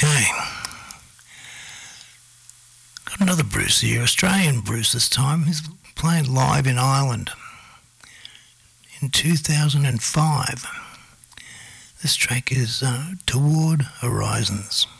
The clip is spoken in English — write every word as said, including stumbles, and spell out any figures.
Okay. Got another Bruce here, Australian Bruce this time. He's playing live in Ireland in two thousand five. This track is uh, Toward Horizons.